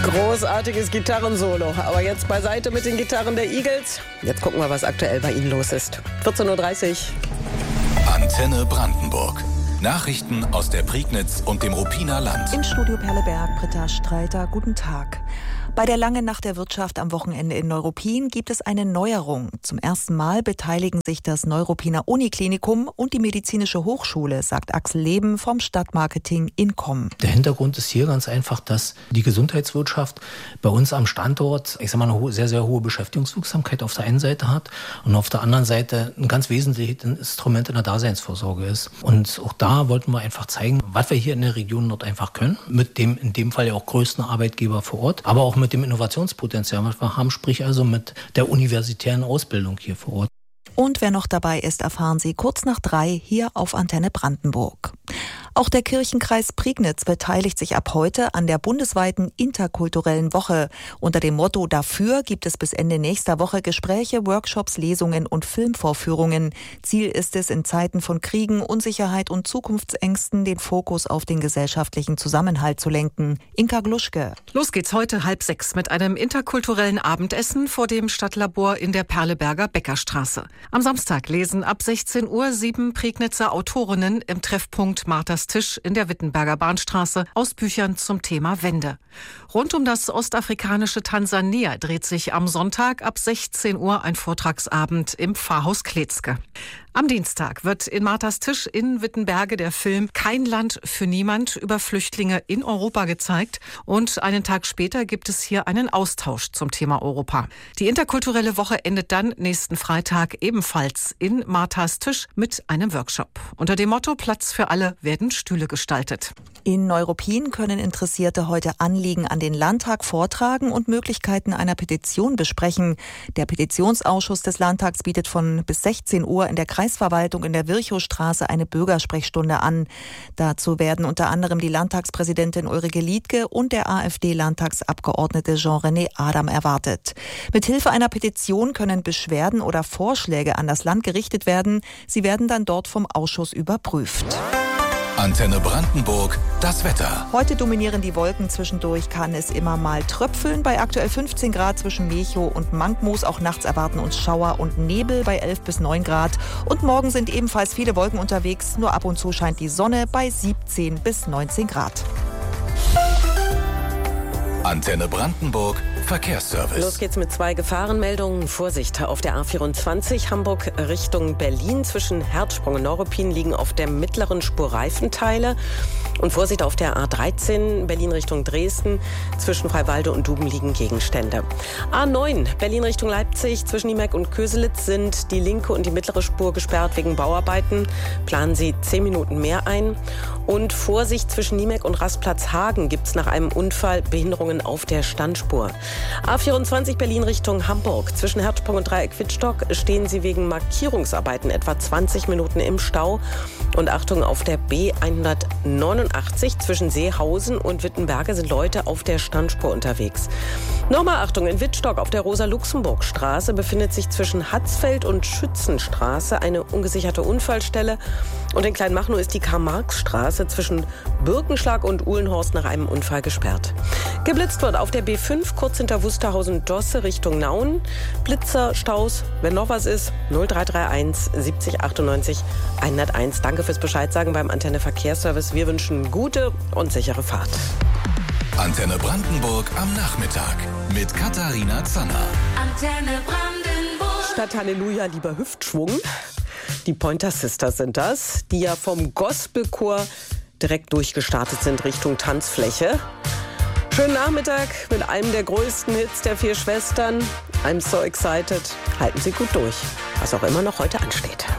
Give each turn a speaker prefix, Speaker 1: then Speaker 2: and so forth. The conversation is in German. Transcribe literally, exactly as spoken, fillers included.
Speaker 1: Großartiges Gitarrensolo. Aber jetzt beiseite mit den Gitarren der Eagles. Jetzt gucken wir, was aktuell bei Ihnen los ist. vierzehn Uhr dreißig.
Speaker 2: Antenne Brandenburg. Nachrichten aus der Prignitz und dem Ruppiner Land.
Speaker 3: Im Studio Perleberg, Britta Streiter, guten Tag. Bei der Langen Nacht der Wirtschaft am Wochenende in Neuruppin gibt es eine Neuerung. Zum ersten Mal beteiligen sich das Neuruppiner Uniklinikum und die Medizinische Hochschule, sagt Axel Leben vom Stadtmarketing Incom.
Speaker 4: Der Hintergrund ist hier ganz einfach, dass die Gesundheitswirtschaft bei uns am Standort, ich sag mal, eine sehr, sehr hohe Beschäftigungswirksamkeit auf der einen Seite hat und auf der anderen Seite ein ganz wesentliches Instrument in der Daseinsvorsorge ist. Und auch da wollten wir einfach zeigen, was wir hier in der Region dort einfach können, mit dem in dem Fall ja auch größten Arbeitgeber vor Ort, aber auch mit dem Innovationspotenzial, was wir haben, sprich also mit der universitären Ausbildung hier vor Ort.
Speaker 3: Und wer noch dabei ist, erfahren Sie kurz nach drei hier auf Antenne Brandenburg. Auch der Kirchenkreis Prignitz beteiligt sich ab heute an der bundesweiten interkulturellen Woche. Unter dem Motto Dafür gibt es bis Ende nächster Woche Gespräche, Workshops, Lesungen und Filmvorführungen. Ziel ist es, in Zeiten von Kriegen, Unsicherheit und Zukunftsängsten den Fokus auf den gesellschaftlichen Zusammenhalt zu lenken. Inka Gluschke.
Speaker 5: Los geht's heute halb sechs mit einem interkulturellen Abendessen vor dem Stadtlabor in der Perleberger Bäckerstraße. Am Samstag lesen ab sechzehn Uhr sieben Prignitzer Autorinnen im Treffpunkt Marthas Tisch in der Wittenberger Bahnstraße aus Büchern zum Thema Wende. Rund um das ostafrikanische Tansania dreht sich am Sonntag ab sechzehn Uhr ein Vortragsabend im Pfarrhaus Kletzke. Am Dienstag wird in Marthas Tisch in Wittenberge der Film Kein Land für niemand über Flüchtlinge in Europa gezeigt und einen Tag später gibt es hier einen Austausch zum Thema Europa. Die interkulturelle Woche endet dann nächsten Freitag ebenfalls in Marthas Tisch mit einem Workshop. Unter dem Motto Platz für alle werden Stühle gestaltet.
Speaker 3: In Neuruppin können Interessierte heute Anliegen an den Landtag vortragen und Möglichkeiten einer Petition besprechen. Der Petitionsausschuss des Landtags bietet von bis sechzehn Uhr in der Kreisverwaltung in der Virchowstraße eine Bürgersprechstunde an. Dazu werden unter anderem die Landtagspräsidentin Ulrike Liedtke und der AfD-Landtagsabgeordnete Jean-René Adam erwartet. Mithilfe einer Petition können Beschwerden oder Vorschläge an das Land gerichtet werden. Sie werden dann dort vom Ausschuss überprüft.
Speaker 2: Antenne Brandenburg, das Wetter.
Speaker 3: Heute dominieren die Wolken. Zwischendurch kann es immer mal tröpfeln. Bei aktuell fünfzehn Grad zwischen Mechow und Mankmoos. Auch nachts erwarten uns Schauer und Nebel bei elf bis neun Grad. Und morgen sind ebenfalls viele Wolken unterwegs. Nur ab und zu scheint die Sonne bei siebzehn bis neunzehn Grad.
Speaker 2: Antenne Brandenburg, Verkehrsservice.
Speaker 1: Los geht's mit zwei Gefahrenmeldungen. Vorsicht, auf der A vierundzwanzig Hamburg Richtung Berlin zwischen Herzsprung und Neuruppin liegen auf der mittleren Spur Reifenteile. Und Vorsicht, auf der A dreizehn Berlin Richtung Dresden zwischen Freiwalde und Duben liegen Gegenstände. A neun Berlin Richtung Leipzig zwischen Niemerk und Köselitz sind die linke und die mittlere Spur gesperrt wegen Bauarbeiten. Planen Sie zehn Minuten mehr ein. Und Vorsicht, zwischen Niemerk und Rastplatz-Hagen gibt es nach einem Unfall Behinderungen auf der Standspur. A vierundzwanzig Berlin Richtung Hamburg. Zwischen Herzsprung und Dreieck Wittstock stehen Sie wegen Markierungsarbeiten etwa zwanzig Minuten im Stau. Und Achtung, auf der B hundertneunundachtzig zwischen Seehausen und Wittenberge sind Leute auf der Standspur unterwegs. Nochmal Achtung, in Wittstock auf der Rosa-Luxemburg-Straße befindet sich zwischen Hatzfeld und Schützenstraße eine ungesicherte Unfallstelle. Und in Kleinmachnow ist die Karl-Marx-Straße zwischen Birkenschlag und Uhlenhorst nach einem Unfall gesperrt. Geblitzt wird auf der B fünf kurz hinter Wusterhausen-Dosse Richtung Nauen. Blitzer, Staus, wenn noch was ist, null drei drei eins siebzig achtundneunzig hunderteins. Danke fürs Bescheid sagen beim Antenne Verkehrsservice. Wir wünschen gute und sichere Fahrt.
Speaker 2: Antenne Brandenburg am Nachmittag mit Katharina Zanner.
Speaker 6: Antenne Brandenburg.
Speaker 1: Statt Halleluja lieber Hüftschwung. Die Pointer Sisters sind das, die ja vom Gospelchor direkt durchgestartet sind Richtung Tanzfläche. Schönen Nachmittag mit einem der größten Hits der vier Schwestern. I'm so excited. Halten Sie gut durch, was auch immer noch heute ansteht.